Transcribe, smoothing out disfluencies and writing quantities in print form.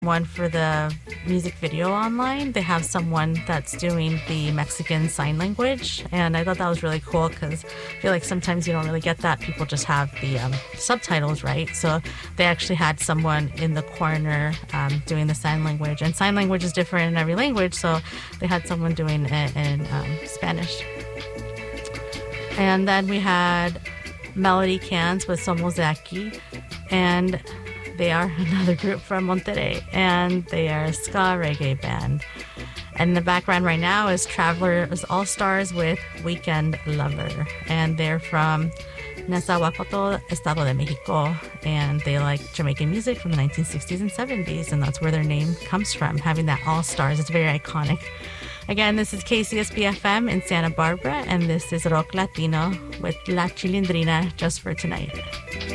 one for the music video online. They have someone that's doing the Mexican sign language, and I thought that was really cool because I feel like sometimes you don't really get that. People just have the subtitles, right? So they actually had someone in the corner doing the sign language, and sign language is different in every language, so they had someone doing it in Spanish. And then we had Melody Cans with Somos de Aquí, and they are another group from Monterrey, and they are a ska reggae band. And in the background right now is Travelers All Stars with Weekend Lover, and they're from Nezahualcóyotl, Estado de Mexico, and they like Jamaican music from the 1960s and 70s, and that's where their name comes from, having that All Stars. It's very iconic. Again, this is KCSB-FM in Santa Barbara, and this is Rock Latino with La Chilindrina just for tonight.